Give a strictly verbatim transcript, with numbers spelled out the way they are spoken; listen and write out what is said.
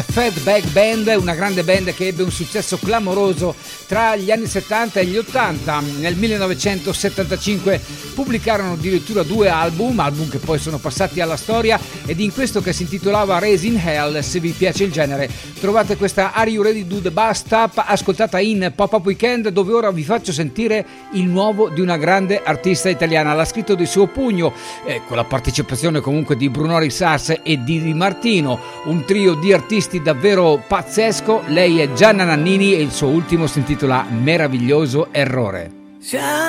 Fatback Band, una grande band che ebbe un successo clamoroso tra gli anni settanta e gli ottanta. Nel millenovecentosettantacinque pubblicarono addirittura due album, album che poi sono passati alla storia, ed in questo che si intitolava Raising Hell. Se vi piace il genere, trovate questa Are You Ready to Do The Bus Stop, ascoltata in Pop-Up Weekend, dove ora vi faccio sentire il nuovo di una grande artista italiana. L'ha scritto di suo pugno, eh, con la partecipazione comunque di Bruno Risas e di Di Martino, un trio di artisti davvero pazzesco. Lei è Gianna Nannini e il suo ultimo si intitola Meraviglioso Errore.